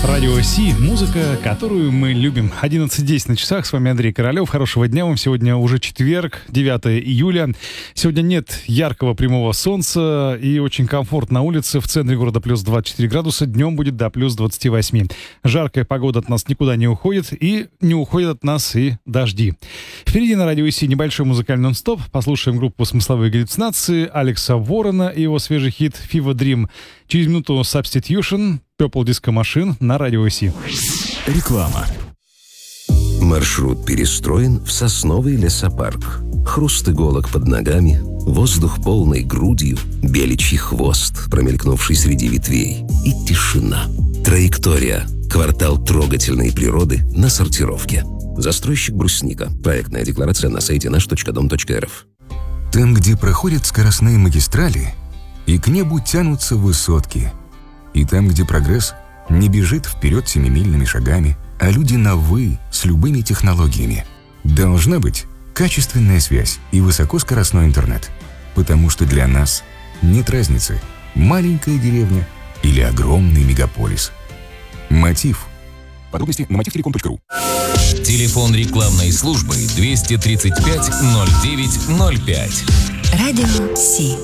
Радио Си, музыка, которую мы любим. 11:10 на часах, с вами Андрей Королёв. Хорошего дня вам. Сегодня уже четверг, 9 июля. Сегодня нет яркого прямого солнца и очень комфортно на улице. В центре города плюс 24 градуса, днем будет до плюс 28. Жаркая погода от нас никуда не уходит, и не уходят от нас и дожди. Впереди на Радио Си небольшой музыкальный нон-стоп. Послушаем группу «Смысловые галлюцинации», Алекса Ворона и его свежий хит «Fever Dream». Через минуту Substitution, Purple Disco Machine на Радио Си. Реклама. Маршрут перестроен в сосновый лесопарк. Хруст иголок под ногами, воздух полной грудью, беличий хвост, промелькнувший среди ветвей, и тишина. Траектория. Квартал трогательной природы на сортировке. Застройщик «Брусника». Проектная декларация на сайте наш.дом.рф. Там, где проходят скоростные магистрали, и к небу тянутся высотки. И там, где прогресс не бежит вперед семимильными шагами, а люди на «вы» с любыми технологиями. Должна быть качественная связь и высокоскоростной интернет. Потому что для нас нет разницы, маленькая деревня или огромный мегаполис. Мотив. Подробности на motivtelecom.ru. Телефон рекламной службы 235 09 05. Радио Си.